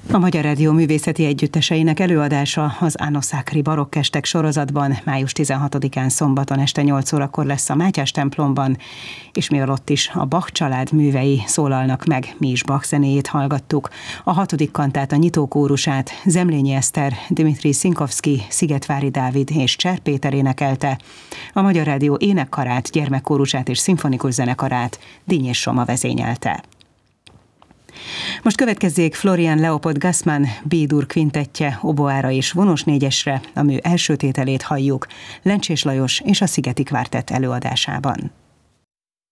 A Magyar Rádió művészeti együtteseinek előadása az Anno Sacri barokkestek sorozatban május 16-án szombaton este 8 órakor lesz a Mátyás templomban, és mivel ott is a Bach család művei szólalnak meg, mi is Bach zenéjét hallgattuk. A 6. kantáta nyitókórusát Zemlényi Eszter, Dimitrij Szinkovszky, Szigetvári Dávid és Cser Péter énekelte. A Magyar Rádió énekkarát, gyermekkórusát és szimfonikus zenekarát Dínyés Soma vezényelte. Most következzék Florian Leopold Gassmann B-dur kvintettje oboára és vonós négyesre, a mű első tételét halljuk Lencsés Lajos és a Szigeti Kvártett előadásában.